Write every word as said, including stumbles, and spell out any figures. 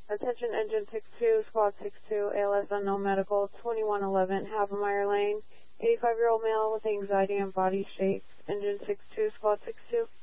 Attention Engine six two, Squad six two, A L S Unknown Medical, twenty-one eleven, Havemeyer Lane, eighty-five-year-old male with anxiety and body shakes. Engine six two, Squad six two.